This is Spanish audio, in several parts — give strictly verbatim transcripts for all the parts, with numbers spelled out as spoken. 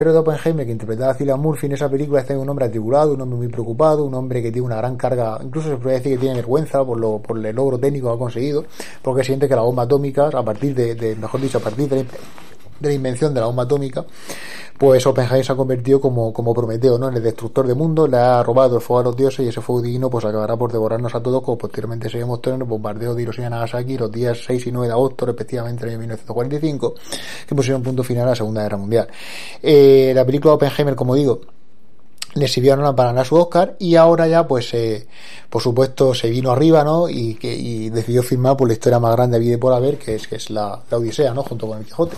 de Oppenheimer, que interpretaba a Cillian Murphy en esa película, es un hombre atribulado, un hombre muy preocupado, un hombre que tiene una gran carga, incluso se puede decir que tiene vergüenza por lo por el logro técnico que ha conseguido, porque siente que la bomba atómica, a partir de, de mejor dicho, a partir de la, de la invención de la bomba atómica, pues Oppenheimer se ha convertido como, como Prometeo, ¿no?, en el destructor de mundos, le ha robado el fuego a los dioses y ese fuego divino pues acabará por devorarnos a todos, como posteriormente se demostró en el bombardeo de Hiroshima y Nagasaki los días seis y nueve de agosto respectivamente del año mil novecientos cuarenta y cinco, que pusieron punto final a la Segunda Guerra Mundial. Eh, la película Oppenheimer, como digo, le sirvió a Nolan para ganar su Oscar, y ahora ya pues eh, por supuesto se vino arriba, ¿no?, y que y decidió firmar por la historia más grande de vida y por haber, que es que es la, la Odisea, ¿no?, junto con el Quijote.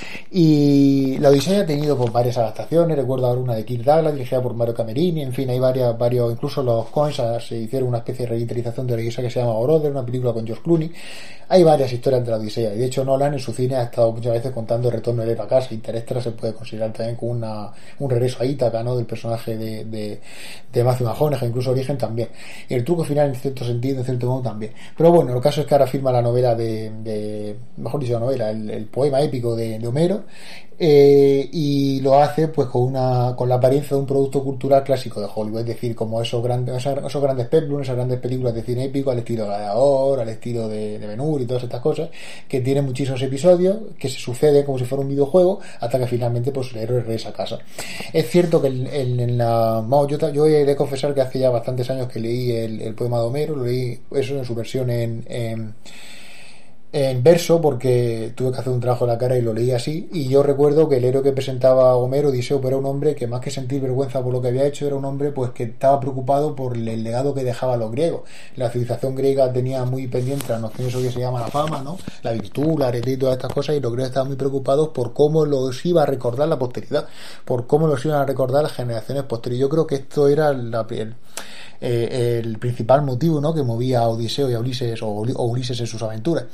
Y la Odisea ha tenido pues varias adaptaciones, recuerdo ahora una de Kirk Douglas dirigida por Mario Camerini, en fin, hay varias, varios, incluso los Coens se hicieron una especie de revitalización de la Odisea que se llama Brother, una película con George Clooney. Hay varias historias de la Odisea, y de hecho Nolan en su cine ha estado muchas veces contando el retorno del héroe a casa. Interestelar se puede considerar también como una, un regreso a Ítaca, ¿no?, del personaje de, de, de Matthew McConaughey, incluso Origen también, y el truco final en cierto sentido, en cierto modo también. Pero bueno, el caso es que ahora firma la novela de, de mejor dicho la novela, el, el poema épico de, de Homero, eh, y lo hace pues con una con la apariencia de un producto cultural clásico de Hollywood, es decir, como esos grandes esos, esos grandes peplums, esas grandes películas de cine épico al estilo de Gladiador, al estilo de, de Ben-Hur y todas estas cosas, que tienen muchísimos episodios, que se sucede como si fuera un videojuego, hasta que finalmente pues el héroe regresa a casa. Es cierto que en, en, en la vamos, yo, yo he de confesar que hace ya bastantes años que leí el, el poema de Homero, lo leí eso en su versión en, en en verso, porque tuve que hacer un trabajo en la cara y lo leí así, y yo recuerdo que el héroe que presentaba Homero, Odiseo, era un hombre que más que sentir vergüenza por lo que había hecho, era un hombre pues que estaba preocupado por el legado que dejaba a los griegos. La civilización griega tenía muy pendiente las nociones de eso que se llama la fama, ¿no?, la virtud, la alegría y todas estas cosas, y los griegos estaban muy preocupados por cómo los iba a recordar la posteridad, por cómo los iban a recordar las generaciones posteriores. Yo creo que esto era la, el, eh, el principal motivo, ¿no?, que movía a Odiseo y a Ulises, o, o Ulises en sus aventuras.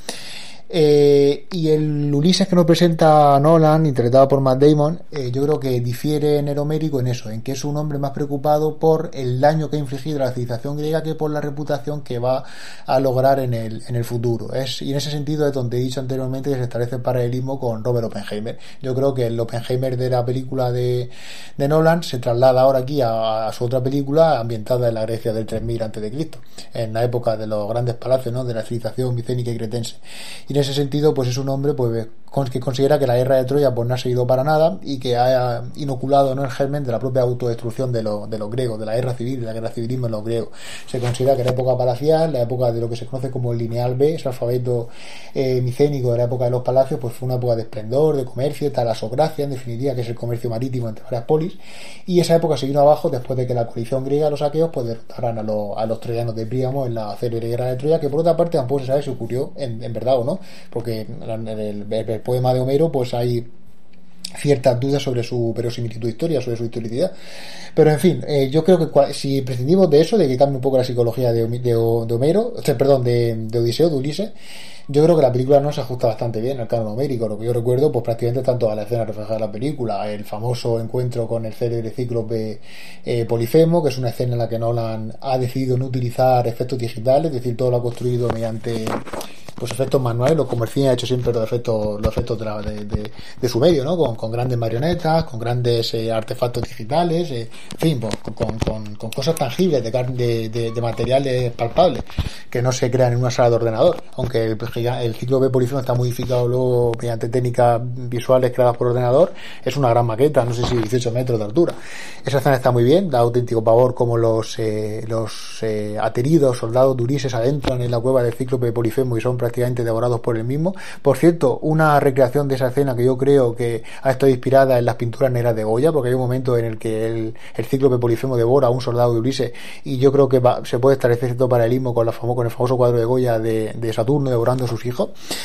Eh, y el Ulises que nos presenta Nolan, interpretado por Matt Damon, eh, yo creo que difiere en el homérico en eso, en que es un hombre más preocupado por el daño que ha infligido a la civilización griega que por la reputación que va a lograr en el, en el futuro. Es, y en ese sentido es donde he dicho anteriormente que se establece el paralelismo con Robert Oppenheimer. Yo creo que el Oppenheimer de la película de, de Nolan se traslada ahora aquí a, a su otra película ambientada en la Grecia del tres mil antes de Cristo, en la época de los grandes palacios, ¿no?, de la civilización micénica y cretense. Y en ese sentido pues es un hombre pues que considera que la guerra de Troya pues no ha seguido para nada, y que ha inoculado, ¿no?, el germen de la propia autodestrucción de, lo, de los griegos, de la guerra civil, de la guerra civilismo en los griegos. Se considera que la época palacial, la época de lo que se conoce como el lineal B, ese alfabeto eh, micénico de la época de los palacios, pues fue una época de esplendor, de comercio, talasocracia, en definitiva, que es el comercio marítimo entre varias polis, y esa época se vino abajo después de que la coalición griega, los aqueos, pues derrotaran a, lo, a los troyanos de Príamo en la célebre guerra de Troya, que por otra parte tampoco se sabe si ocurrió en, en verdad o no, porque en el, el, el poema de Homero pues hay ciertas dudas sobre su verosimilitud historia, sobre su historicidad, pero en fin, eh, yo creo que si prescindimos de eso, de que cambie un poco la psicología de, de, de Homero, o sea, perdón, de, de Odiseo, de Ulises, yo creo que la película no se ajusta bastante bien al canon homérico. Lo que yo recuerdo, pues prácticamente están todas las escenas reflejadas en la película. El famoso encuentro con el célebre cíclope eh, Polifemo, que es una escena en la que Nolan ha decidido no utilizar efectos digitales, es decir, todo lo ha construido mediante pues efectos manuales, o como el cine ha hecho siempre los efectos, los efectos de, la, de, de, de su medio, ¿no? Con, con grandes marionetas, con grandes eh, artefactos digitales, eh, en fin, pues, con, con, con cosas tangibles, de, de, de, de materiales palpables, que no se crean en una sala de ordenador, aunque el, el cíclope Polifemo está modificado luego mediante técnicas visuales creadas por ordenador. Es una gran maqueta, no sé si dieciocho metros de altura. Esa escena está muy bien, da auténtico pavor como los eh, los eh, ateridos soldados de Ulises adentran en la cueva del cíclope Polifemo y son prácticamente devorados por el mismo. Por cierto, una recreación de esa escena que yo creo que ha estado inspirada en las pinturas negras de Goya, porque hay un momento en el que el, el cíclope Polifemo devora a un soldado de Ulises, y yo creo que va, se puede establecer cierto paralelismo con, la famo, con el famoso cuadro de Goya de, de Saturno devorando a sus hijos.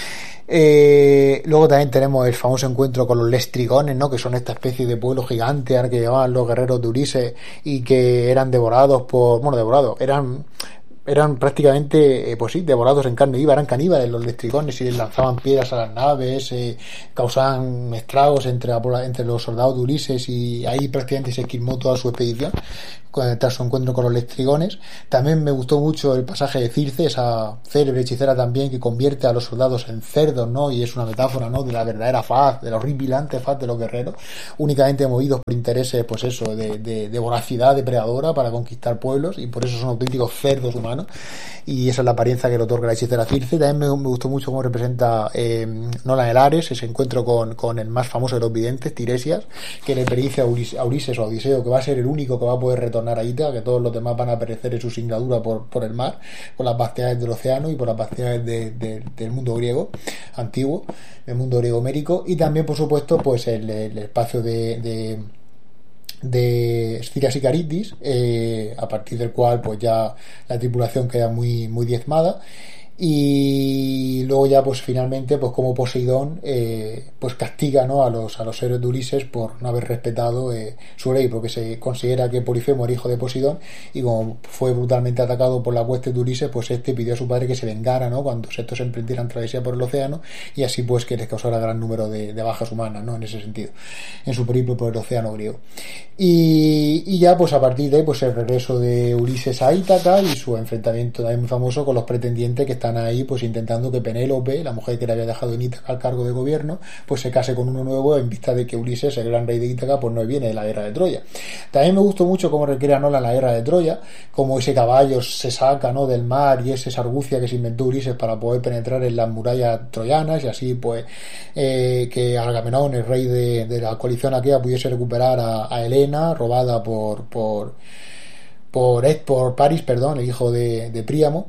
Eh, luego también tenemos el famoso encuentro con los lestrigones, ¿no?, que son esta especie de pueblo gigante al que llamaban los guerreros de Ulises y que eran devorados por, bueno, devorados, eran eran prácticamente, eh, pues sí, devorados en carne viva, eran caníbales los lestrigones y les lanzaban piedras a las naves, eh, causaban estragos entre, la, entre los soldados de Ulises, y ahí prácticamente se esquilmó toda su expedición tras su encuentro con los lestrigones. También me gustó mucho el pasaje de Circe, esa célebre hechicera también que convierte a los soldados en cerdos, ¿no? Y es una metáfora, ¿no?, de la verdadera faz, de la horripilante faz de los guerreros, únicamente movidos por intereses, pues eso, de, de, de voracidad depredadora para conquistar pueblos, y por eso son auténticos cerdos humanos, y esa es la apariencia que le otorga la hechicera Circe. También me, me gustó mucho cómo representa eh, Nolan el Ares, ese encuentro con, con el más famoso de los videntes, Tiresias, que le predice a Ulises, a Ulises o a Odiseo que va a ser el único que va a poder retornar a Ita, que todos los demás van a perecer en su singladura por, por el mar, por las vastedades del océano y por las vastedades de, de, del mundo griego antiguo, del mundo griego homérico. Y también, por supuesto, pues el, el espacio de, de de Sciras y Caritis, eh, a partir del cual pues ya la tripulación queda muy muy diezmada. Y luego ya pues finalmente pues como Poseidón eh, pues castiga, ¿no?, a los a los héroes de Ulises por no haber respetado eh, su ley, porque se considera que Polifemo era hijo de Poseidón, y como fue brutalmente atacado por la hueste de Ulises, pues este pidió a su padre que se vengara, ¿no?, cuando estos emprendieran travesía por el océano, y así pues que les causara gran número de, de bajas humanas, ¿no?, en ese sentido, en su periplo por el océano griego. Y, y ya pues a partir de ahí pues el regreso de Ulises a Ítaca y su enfrentamiento también muy famoso con los pretendientes que están ahí pues intentando que Penélope, la mujer que le había dejado en Ítaca al cargo de gobierno, pues se case con uno nuevo, en vista de que Ulises, el gran rey de Ítaca, pues no viene de la guerra de Troya. También me gustó mucho cómo recrea Nolan la guerra de Troya, como ese caballo se saca, ¿no?, del mar, y esa argucia que se inventó Ulises para poder penetrar en las murallas troyanas, y así pues eh, que Agamenón, el rey de, de la coalición aquea, pudiese recuperar a, a Helena, robada por por por, Ed, por Paris, perdón, el hijo de, de Príamo.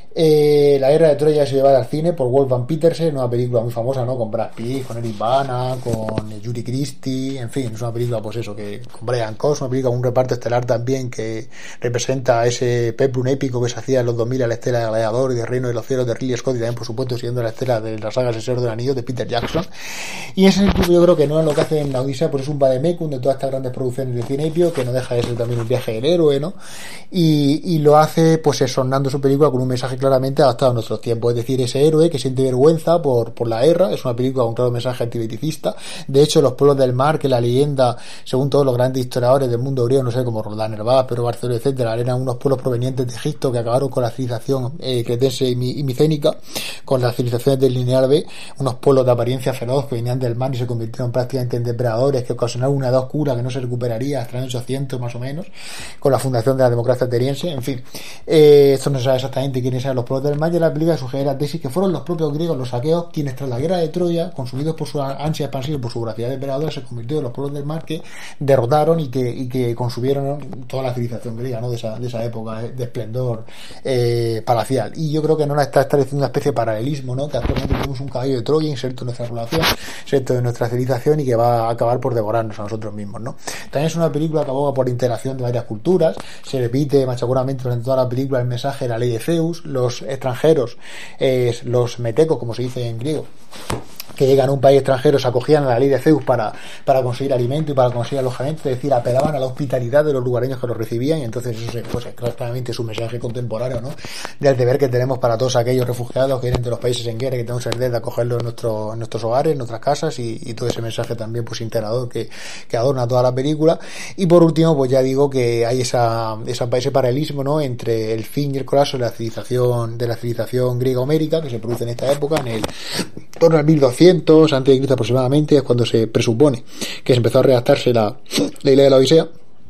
Eh, la guerra de Troya se llevada al cine por Wolfgang Petersen, una película muy famosa, ¿no?, con Brad Pitt, con Eric Bana, con Yuri Christie, en fin, es una película pues eso, que con Brian Cox, una película con un reparto estelar también que representa ese peplum épico que se hacía en los dos mil a la estela de Gladiador y de Reino de los Cielos de Ridley Scott, y también por supuesto siguiendo la estela de la saga El Señor del Anillo de Peter Jackson. Y en ese sentido yo creo que no es lo que hace en la Odisea, pues es un vademecum de todas estas grandes producciones de cine epio, que no deja de ser también un viaje del héroe, ¿no?, y, y lo hace pues sonando su película con un mensaje claramente adaptado a nuestros tiempos, es decir, ese héroe que siente vergüenza por, por la guerra. Es una película con un claro mensaje antibeticista. De hecho, los pueblos del mar, que la leyenda, según todos los grandes historiadores del mundo griego, no sé, como Roldán Herbaz, pero Barcelona, etcétera, eran unos pueblos provenientes de Egipto que acabaron con la civilización eh, cretense y, y micénica, con las civilizaciones del lineal B, unos pueblos de apariencia feroz que venían del mar y se convirtieron prácticamente en depredadores, que ocasionaron una edad oscura que no se recuperaría hasta el año ochocientos más o menos, con la fundación de la democracia ateniense. En fin, eh, esto no se sabe exactamente quiénes eran los pueblos del mar, y la película sugiere la tesis que fueron los propios griegos, los aqueos, quienes tras la guerra de Troya, consumidos por su ansia expansiva y por su voracidad depredadora, se convirtieron en los pueblos del mar que derrotaron y que, y que consumieron toda la civilización griega, ¿no?, de esa, de esa época de esplendor eh, palacial. Y yo creo que no la está estableciendo una especie de paralelismo, ¿no?, que actualmente tenemos un caballo de Troya inserto en nuestra población, inserto en nuestra civilización, y que va a acabar por devorarnos a nosotros mismos, ¿no? También es una película que aboga por la integración de varias culturas. Se repite machaconamente durante toda la película el mensaje de la ley de Zeus. Los extranjeros, eh, los metecos, como se dice en griego, que llegan a un país extranjero, se acogían a la ley de Zeus para, para conseguir alimento y para conseguir alojamiento, es decir, apelaban a la hospitalidad de los lugareños que los recibían, y entonces eso es, pues, claramente es un mensaje contemporáneo, ¿no?, del deber que tenemos para todos aquellos refugiados que vienen de los países en guerra, que tenemos el deber de acogerlos en, nuestro, en nuestros hogares, en nuestras casas, y, y todo ese mensaje también pues integrador que, que adorna toda la película. Y por último, pues ya digo que hay esa, esa ese paralelismo, ¿no?, entre el fin y el colapso de la civilización, de la civilización griega homérica, que se produce en esta época, en el torno al mil doscientos antes de Cristo aproximadamente, es cuando se presupone que se empezó a redactarse la, la isla de la Odisea,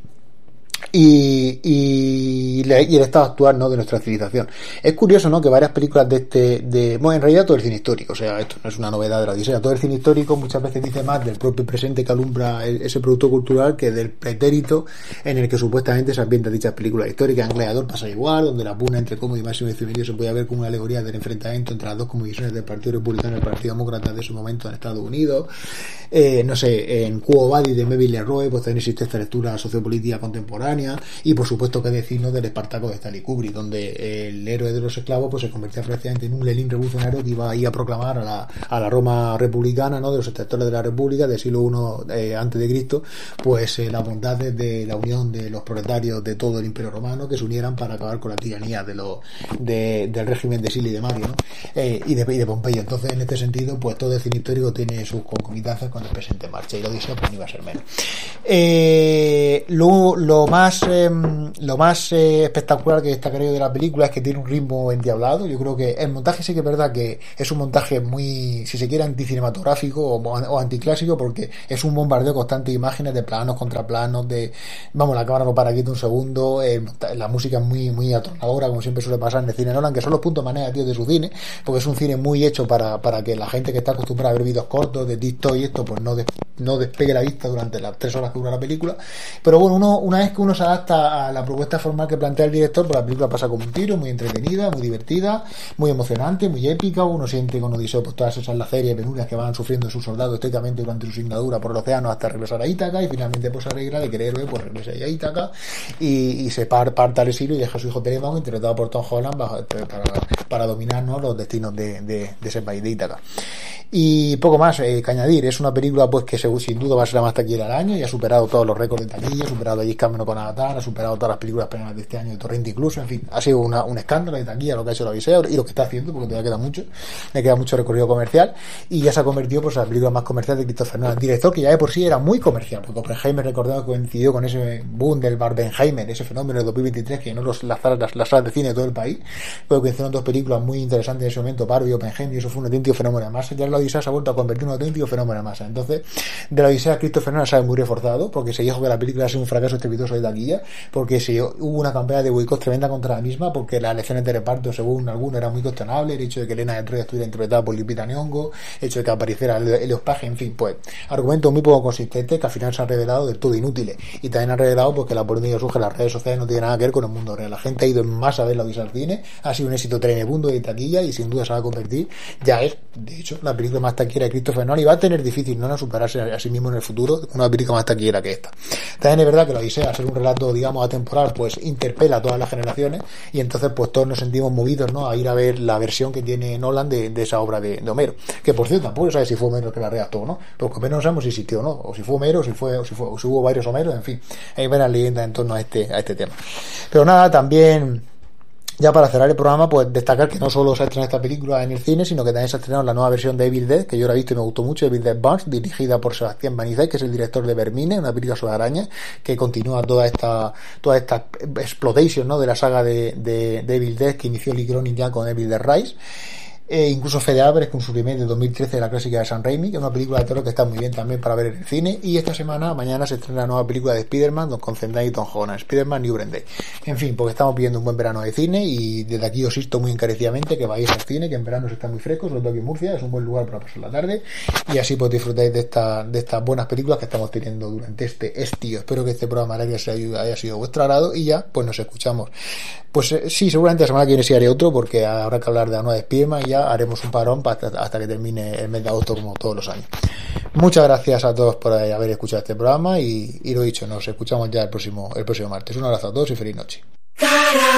y, y, y el estado actual, ¿no?, de nuestra civilización. Es curioso, ¿no?, que varias películas de este, de, bueno, en realidad todo el cine histórico, o sea, esto no es una novedad de la Odisea, todo el cine histórico muchas veces dice más del propio presente que alumbra el, ese producto cultural que del pretérito en el que supuestamente se ambientan dichas películas históricas. En Gladiador pasa igual, donde la pugna entre Cómodo y Máximo Decimerio se puede ver como una alegoría del enfrentamiento entre las dos comisiones del Partido Republicano y el Partido Demócrata de su momento en Estados Unidos. Eh, no sé, en Quo Vadis de Melville Leroy, pues también existe esta lectura sociopolítica contemporánea. Ucrania, y por supuesto que decirnos del Espartaco de Stanley Kubrick, donde el héroe de los esclavos pues se convertía prácticamente en un Lenin revolucionario que iba ahí a proclamar a la, a la Roma republicana, ¿no?, de los extractores de la República del siglo primero eh, antes de Cristo, pues eh, las bondades de la unión de los proletarios de todo el Imperio Romano, que se unieran para acabar con la tiranía de los de, del régimen de Sila y de Mario, ¿no? eh, y, de, y de Pompeyo. Entonces, en este sentido, pues todo el cine histórico tiene sus concomitancias con el presente en marcha, y lo dice, pues no iba a ser menos. Eh, lo, lo más eh, lo más eh, espectacular que destacaría de la película es que tiene un ritmo endiablado. Yo creo que el montaje sí que es verdad que es un montaje muy, si se quiere, anticinematográfico o, o anticlásico, porque es un bombardeo constante de imágenes, de planos contra planos, de vamos, la cámara no para aquí de un segundo, eh, la música es muy muy atronadora, como siempre suele pasar en el cine Nolan, que son los puntos más negativos de su cine, porque es un cine muy hecho para, para que la gente que está acostumbrada a ver vídeos cortos de TikTok y esto, pues no, des, no despegue la vista durante las tres horas que dura la película. Pero bueno, uno una vez que uno se adapta a la propuesta formal que plantea el director, pues la película pasa como un tiro, muy entretenida, muy divertida, muy emocionante, muy épica. Uno siente con Odiseo pues todas esas las series de penurias que van sufriendo sus soldados estrictamente durante su singladura por el océano hasta regresar a Ítaca, y finalmente pues se arregla de que el héroe pues regresa a Ítaca y, y se par, parta al exilio y deja a su hijo Telémaco, interpretado por Tom Holland, bajo, para, para dominar, ¿no?, los destinos de, de, de ese país, de Ítaca. Y poco más eh, que añadir. Es una película pues que sin duda va a ser la más taquillera del año y ha superado todos los récords de taquilla, ha superado a James Cameron con Avatar, ha superado todas las películas primeras de este año de Torrente incluso. En fin, ha sido una, un escándalo de taquilla lo que ha hecho la Odisea y lo que está haciendo, porque todavía queda mucho, le queda mucho recorrido comercial, y ya se ha convertido pues en la película más comercial de Christopher Nolan, director que ya de por sí era muy comercial, porque Oppenheimer, recordamos que coincidió con ese boom del Barbenheimer, ese fenómeno de dos mil veintitrés que llenó los, las, las, las salas de cine de todo el país, pero que hicieron dos películas muy interesantes en ese momento, Barbie y Oppenheimer, y eso fue un auténtico fenómeno de masa. Ya la Odisea se ha vuelto a convertir en un auténtico fenómeno de masa. Entonces, de la Odisea Christopher Nolan sale muy reforzado, porque se dijo que la película ha sido un fracaso estrepitoso de taquilla, porque se, hubo una campaña de boicot tremenda contra la misma, porque las elecciones de reparto, según algunos, era muy cuestionable, el hecho de que Elena de Troya estuviera interpretada por Lupita Nyong'o, el hecho de que apareciera el Paje, en fin, pues argumentos muy poco consistentes que al final se han revelado del todo inútiles, y también han revelado porque la polémica que surge en las redes sociales no tiene nada que ver con el mundo real. La gente ha ido en masa a ver la Odisea al cine, ha sido un éxito tremebundo de taquilla y sin duda se va a convertir, ya es de hecho la película más taquillera de Christopher Nolan, y va a tener difícil no superarse a sí mismo en el futuro, una película más taquillera que esta. También es verdad que la Odisea, al ser un relato digamos atemporal, pues interpela a todas las generaciones, y entonces pues todos nos sentimos movidos, ¿no?, a ir a ver la versión que tiene Nolan de, de esa obra de, de Homero, que por cierto tampoco sabe si fue Homero que la redactó, ¿no? Porque Homero no sabemos si existió o no, o si fue Homero, o si fue, o si fue, o si hubo varios Homeros, en fin, hay varias leyendas en torno a este, a este tema. Pero nada, también, ya para cerrar el programa, pues destacar que no solo se ha estrenado esta película en el cine, sino que también se ha estrenado la nueva versión de Evil Dead, que yo la he visto y me gustó mucho, Evil Dead Burns, dirigida por Sebastián Banizet, que es el director de Vermine, una película sobre arañas, que continúa toda esta toda esta exploitation, ¿no?, de la saga de, de, de Evil Dead, que inició Lee Cronin ya con Evil Dead Rise. E incluso Fede Álvarez con su remake de dos mil trece de la clásica de Sam Raimi, que es una película de terror que está muy bien también para ver en el cine. Y esta semana, mañana, se estrena la nueva película de Spider-Man con Zendaya y Tom Holland, Spider-Man New Brand Day. En fin, porque estamos pidiendo un buen verano de cine, y desde aquí os insto muy encarecidamente que vayáis al cine, que en verano se está muy fresco, sobre todo aquí en Murcia, es un buen lugar para pasar la tarde, y así pues disfrutáis de, esta, de estas buenas películas que estamos teniendo durante este estío. Espero que este programa haya sido, haya sido vuestro agrado, y ya pues nos escuchamos. Pues eh, sí, seguramente la semana que viene sí haré otro, porque habrá que hablar de la nueva de Spider-Man, y ya haremos un parón hasta, hasta que termine el mes de agosto, como todos los años. Muchas gracias a todos por haber escuchado este programa, y, y lo dicho, nos escuchamos ya el próximo, el próximo martes. Un abrazo a todos y feliz noche.